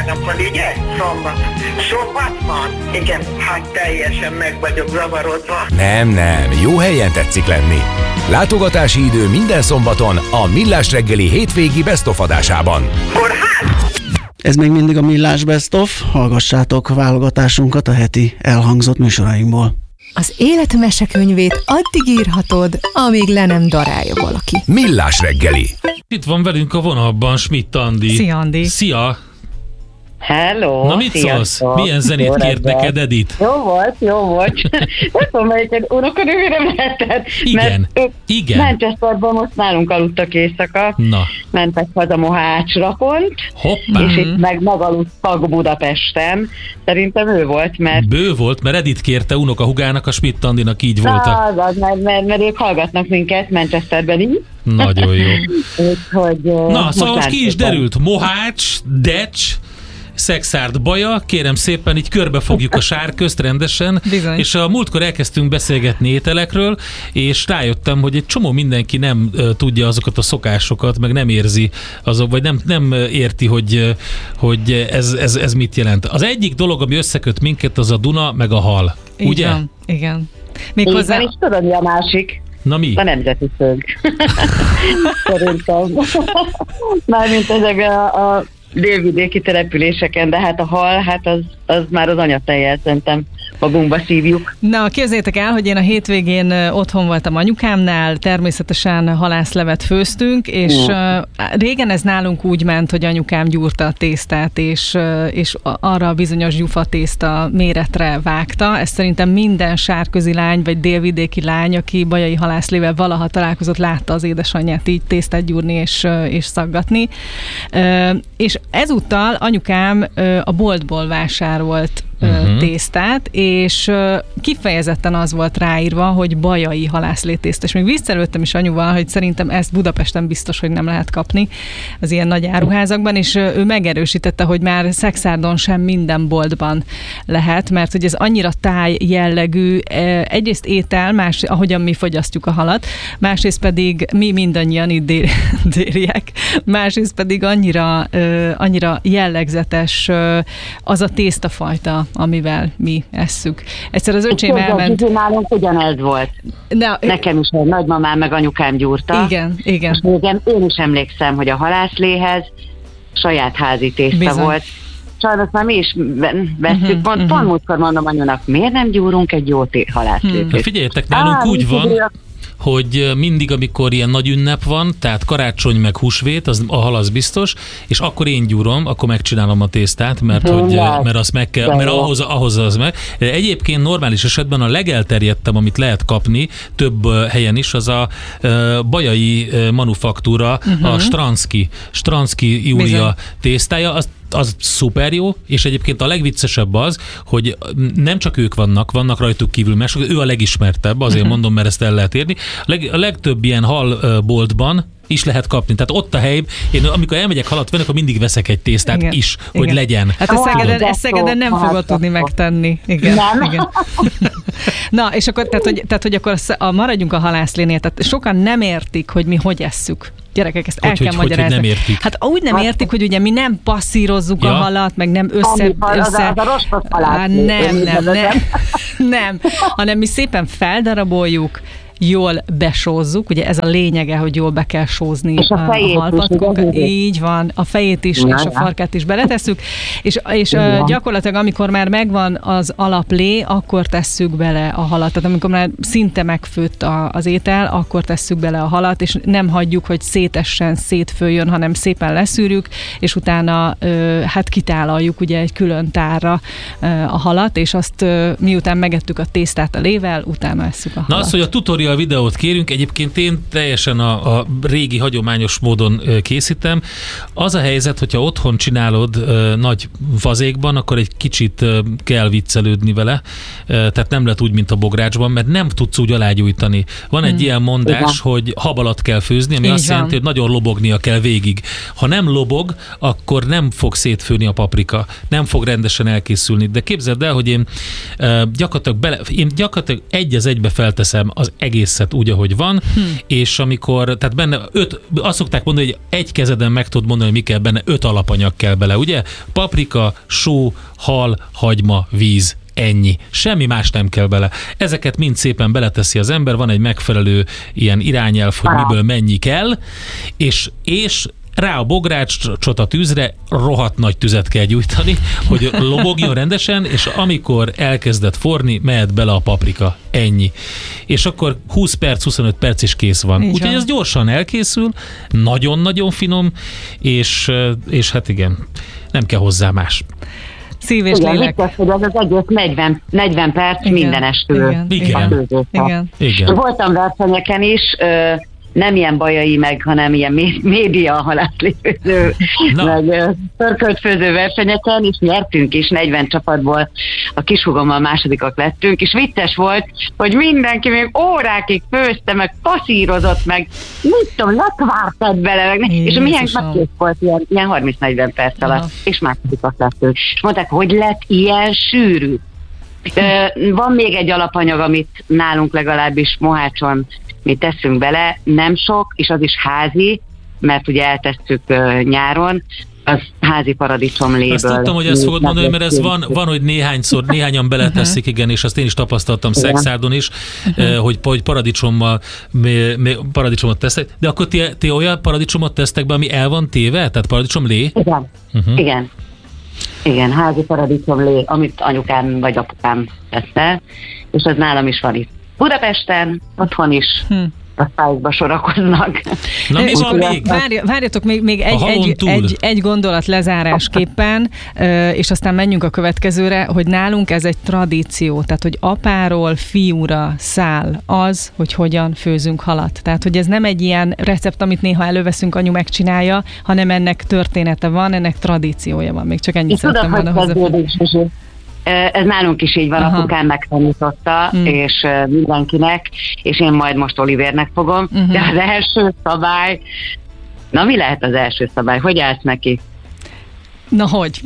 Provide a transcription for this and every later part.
vasárnap van, ugye? Szombat van? Igen, hát teljesen meg vagyok zavarodva. Nem, jó helyen tetszik lenni. Látogatási idő minden szombaton a Millás reggeli hétvégi Best of adásában. Kórház! Ez még mindig a Millás Best of. Hallgassátok válogatásunkat a heti elhangzott műsorainkból. Az élet mesekönyvét addig írhatod, amíg le nem darálja valaki. Millás reggeli. Itt van velünk a vonalban Schmidt Andi. Szia, Andi. Szia! Hello! Na mit szólsz? Milyen zenét kért neked Edith? Jó volt. Nem tudom, melyiket unokanővérem lehetett. Igen. Manchesterben most nálunk aludtak éjszaka. Na. Mentek haza Mohácsrapont. Hoppá! És itt meg megaludtak Budapesten. Szerintem ő volt, mert... Bő volt, mert Edith kérte unokahugának, a Schmidt Andinak így voltak. Mert ők hallgatnak minket Manchesterben így. Nagyon jó. Úgyhogy, na, szóval most ki is derült. Mohács, Decs, Szexárd, Baja, kérem szépen, így körbefogjuk a sárközt rendesen. Bizony. És a múltkor elkezdtünk beszélgetni ételekről, és rájöttem, hogy egy csomó mindenki nem tudja azokat a szokásokat, meg nem érzi azok, vagy nem érti, hogy ez mit jelent. Az egyik dolog, ami összeköt minket, az a Duna, meg a hal. Így ugye? Van. Igen. Méghozzá... És tudod, mi a másik? Na mi? A nemzeti szög. Szerintem. Mármint ezekben a délvidéki településeken, de hát a hal, hát az már az anyatejjel szerintem magunkba szívjuk. Na, képzeljétek el, hogy én a hétvégén otthon voltam anyukámnál, természetesen halászlevet főztünk, és régen ez nálunk úgy ment, hogy anyukám gyúrta a tésztát, és arra a bizonyos gyufatészta méretre vágta. Ez szerintem minden sárközi lány, vagy délvidéki lány, aki bajai halászlével valaha találkozott, látta az édesanyját így tésztát gyúrni és szaggatni. És ezúttal anyukám a boltból vásárolt tésztát, és kifejezetten az volt ráírva, hogy bajai halászlétészta. És még viccelődtem is anyuval, hogy szerintem ezt Budapesten biztos, hogy nem lehet kapni az ilyen nagy áruházakban, és ő megerősítette, hogy már Szexárdon sem minden boltban lehet, mert hogy ez annyira táj jellegű, egyrészt étel, ahogyan mi fogyasztjuk a halat, másrészt pedig mi mindannyian itt déliek, másrészt pedig annyira jellegzetes az a tésztafajta, amivel mi esszük. Egyszer az öcsém elment... Nálunk ugyanez volt. Nekem is a nagymamám meg anyukám gyúrta. Igen. Én is emlékszem, hogy a halászléhez saját házi tészta volt. Sajnos már mi is vesztük. Pont múltkor mondom anyunak, miért nem gyúrunk egy jó halászlét? Figyeljetek, nálunk úgy van, hogy mindig, amikor ilyen nagy ünnep van, tehát karácsony meg húsvét, a hal az biztos, és akkor én gyúrom, akkor megcsinálom a tésztát, mert azt meg kell, mert ahhoz az meg. De egyébként normális esetben a legelterjedtem, amit lehet kapni több helyen is, az a bajai manufaktúra, a Stranski Júlia tésztája, az szuper jó, és egyébként a legviccesebb az, hogy nem csak ők vannak rajtuk kívül mások, ő a legismertebb, azért mondom, mert ezt el lehet érni. A legtöbb ilyen halboltban is lehet kapni. Tehát ott a hely, én amikor elmegyek halat venni, akkor mindig veszek egy tésztát is, hogy legyen. Hát ezt Szegeden nem fogod tudni megtenni. Igen. Na, és akkor, tehát, hogy akkor maradjunk a halászlénél, tehát sokan nem értik, hogy mi hogy esszük. Gyerekek, ezt el kell magyarázni. Hogy nem értik? Hát úgy nem értik, hogy ugye mi nem passzírozzuk a halat, meg nem nem, hanem mi szépen feldaraboljuk, jól besózzuk, ugye ez a lényege, hogy jól be kell sózni a halpatkokat. Így van, a fejét is, és a farkát is beletesszük, és gyakorlatilag amikor már megvan az alaplé, akkor tesszük bele a halat. Tehát amikor már szinte megfőtt az étel, akkor tesszük bele a halat, és nem hagyjuk, hogy szétfőjön, hanem szépen leszűrjük, és utána hát kitálaljuk ugye egy külön tárra a halat, és azt miután megettük a tésztát a lével, utána esszük a halat. Na az, hogy a tutorial videót kérünk, egyébként én teljesen a régi hagyományos módon készítem. Az a helyzet, hogyha otthon csinálod nagy vazékban, akkor egy kicsit kell viccelődni vele, tehát nem lehet úgy, mint a bográcsban, mert nem tudsz úgy alágyújtani. Van egy ilyen mondás, hogy hab alatt kell főzni, ami azt jelenti, hogy nagyon lobognia kell végig. Ha nem lobog, akkor nem fog szétfőni a paprika, nem fog rendesen elkészülni. De képzeld el, hogy én gyakorlatilag egy az egybe felteszem az egész egészet úgy, ahogy van, és amikor, tehát benne azt szokták mondani, hogy egy kezeden meg tudod mondani, hogy mi kell benne, 5 alapanyag kell bele, ugye? Paprika, só, hal, hagyma, víz. Ennyi. Semmi más nem kell bele. Ezeket mind szépen beleteszi az ember, van egy megfelelő ilyen irányelv, hogy miből mennyi kell, és rá a bográcsot a tűzre, rohadt nagy tüzet kell gyújtani, hogy lobogjon rendesen, és amikor elkezdett forni, mehet bele a paprika. Ennyi. És akkor 20 perc, 25 perc is kész van. Úgyhogy ez gyorsan elkészül, nagyon-nagyon finom, és hát igen, nem kell hozzá más. Szív és lélek. Igen, az egész 40 perc minden estől. Igen. Voltam versenyeken is, nem ilyen bajai meg, hanem ilyen média halászlépőző, meg pörköltfőző versenyeken, és nyertünk is, 40 csapatból a kishúgommal másodikak lettünk, és vicces volt, hogy mindenki még órákig főzte, meg passzírozott, meg mit tudom, lekvártad bele, meg, és milyen megkész volt, ilyen 30-40 perc alatt, és másodikak lettünk. És mondták, hogy lett ilyen sűrű. Van még egy alapanyag, amit nálunk legalábbis Mohácson mi teszünk bele, nem sok, és az is házi, mert ugye eltesszük nyáron, az házi paradicsomléből. Azt tudtam, hogy ezt fogod mondani, mert ez van, hogy néhányan beleteszik, igen, és azt én is tapasztaltam Szexárdon is, hogy paradicsomot tesztek. De akkor ti olyan paradicsomot tesztek be, ami el van téve? Tehát paradicsomlé? Igen. Igen, házi paradicsomlé, amit anyukám vagy apukám tette, és az nálam is van itt. Budapesten, otthon is a szájukba sorakoznak. Na mi van még? Várjatok még egy gondolat lezárásképpen, és aztán menjünk a következőre, hogy nálunk ez egy tradíció, tehát hogy apáról fiúra száll az, hogy hogyan főzünk halat. Tehát, hogy ez nem egy ilyen recept, amit néha előveszünk, anyu megcsinálja, hanem ennek története van, ennek tradíciója van. Még csak ennyit szerettem volna hozzáfűzni. Ez nálunk is így van, apukám megtanította, és mindenkinek, és én majd most Olivérnek fogom, de az első szabály, na mi lehet az első szabály? Hogy állsz neki? Na hogy?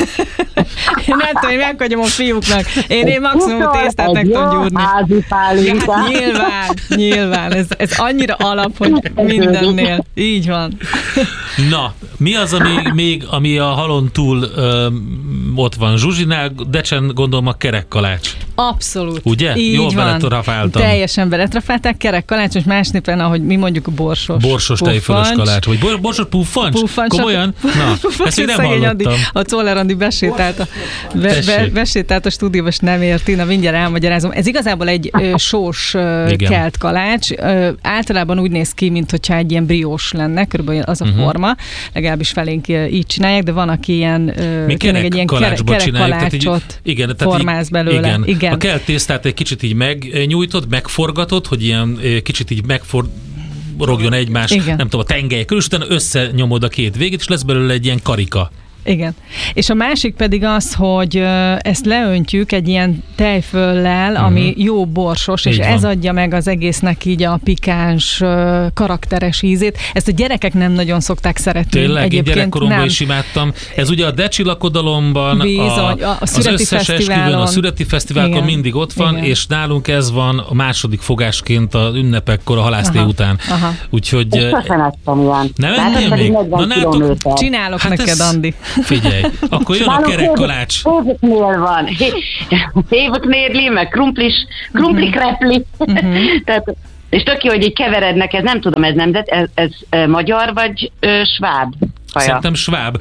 Én nem tudom, én meghagyom a fiúknak. Én maximum tésztát meg tudom gyúrni. Nyilván. Ez annyira alap, hogy mindennél. Így van. Na, mi az, ami a halon túl ott van? Zsuzsinál, Decsen gondolom a kerekkalács. Abszolút. Ugye? Így jól van. Beletrafáltam. Teljesen beletrafálták, kerekkalács, és más népen, ahogy mi mondjuk borsos. Borsos tejfölös kalács. Vagy borsos puffancs? Komolyan? Na, ezt még nem hallottam. A Czoller Andi besétált a stúdióba, és nem érti. Na, mindjárt elmagyarázom. Ez igazából egy sós kelt kalács. Általában úgy néz ki, mintha egy ilyen briós lenne, körülbelül az a forma. Legalábbis felénk így csinálják, de van, aki ilyen egy ilyen kerekkalácsot formáz belőle. Igen. A kelt tésztát egy kicsit így megnyújtod, megforgatod, hogy ilyen kicsit így rogjon egymás, nem tudom, a tengelyek körül, és utána összenyomod a két végét, és lesz belőle egy ilyen karika. Igen. És a másik pedig az, hogy ezt leöntjük egy ilyen tejföllel, ami jó borsos, és ez adja meg az egésznek így a pikáns, karakteres ízét. Ezt a gyerekek nem nagyon szokták szeretni. Tényleg, én gyerekkoromban is imádtam. Ez ugye a Decsi lakodalomban, az összes esküvőn, a Szüreti Fesztiválon mindig ott van, és nálunk ez van a második fogásként a ünnepekkor a halászlé után. Úgyhogy... Nem ennél még? Csinálok neked, Andi. Figyelj, akkor jön a kerekkalács. Éveknél van. Éveknél, meg krumpli krepli. Tehát, és tök jó, hogy így keverednek, ez nem tudom, ez nemzet, ez magyar vagy sváb faja? Szerintem sváb.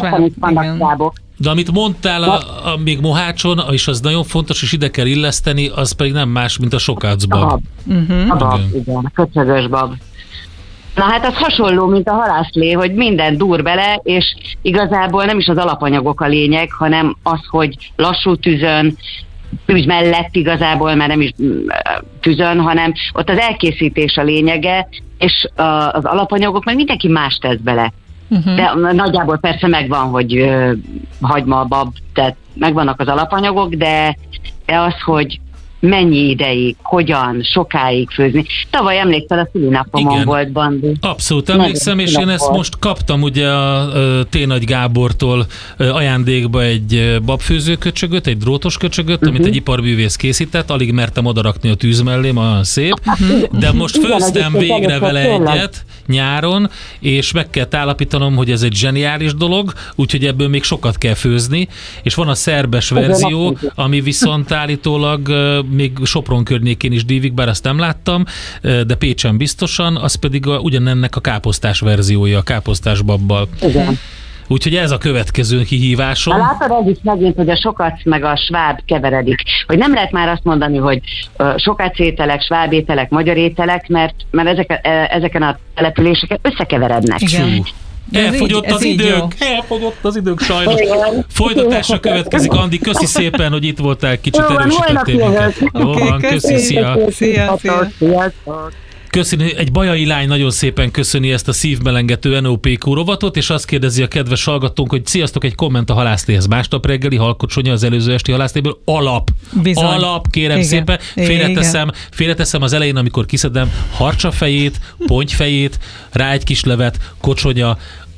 De amit mondtál még Mohácson, és az nagyon fontos, és ide kell illeszteni, az pedig nem más, mint a sokácbab. A bab, igen, a köcsögös bab. Na hát az hasonló, mint a halászlé, hogy minden dur bele, és igazából nem is az alapanyagok a lényeg, hanem az, hogy lassú tűzön, tűz mellett igazából, mert nem is tűzön, hanem ott az elkészítés a lényege, és az alapanyagok meg mindenki más tesz bele. De nagyjából persze megvan, hogy hagyma, bab, tehát megvannak az alapanyagok, de az, hogy mennyi ideig, hogyan, sokáig főzni. Tavaly emlékszel, a szülinapomon volt, Bandi. Abszolút emlékszem, és én ezt most kaptam ugye a T. Gábortól ajándékba egy babfőzőköcsögöt, egy drótos köcsögöt, amit egy iparművész készített, alig mertem odarakni a tűz mellé, olyan szép, de most főztem végre vele egyet nyáron, és meg kell állapítanom, hogy ez egy zseniális dolog, úgyhogy ebből még sokat kell főzni, és van a szerbes verzió, ami viszont állítólag még Sopron környékén is dívik, bár azt nem láttam, de Pécsen biztosan, az pedig ugyanennek a káposztás verziója, a káposztás babbal. Igen. Úgyhogy ez a következő kihívásom. Látod, ez is megint, hogy a sokac meg a sváb keveredik. Hogy nem lehet már azt mondani, hogy sokac ételek, sváb ételek, magyar ételek, mert ezeken a településeken összekeverednek. Igen. Elfogyott az idők sajnos. Folytatásra következik, Andi, köszi szépen, hogy itt voltál, kicsit erősítettél minket. Jó van, köszi, szia. Köszönöm, egy bajai lány nagyon szépen köszöni ezt a szívmelengető NOPQ rovatot, és azt kérdezi a kedves hallgatónk, hogy sziasztok, egy komment a halászléhez. Másnap reggeli halkocsonya az előző esti halászléből. Alap, kérem szépen. Félreteszem az elején, amikor kiszedem harcsafejét, pontyfejét, rá egy kis levet, kocsonya,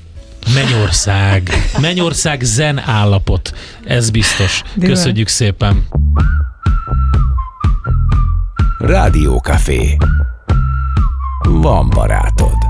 Mennyország zen állapot. Ez biztos. Köszönjük szépen. Rádiókafé. Van barátod.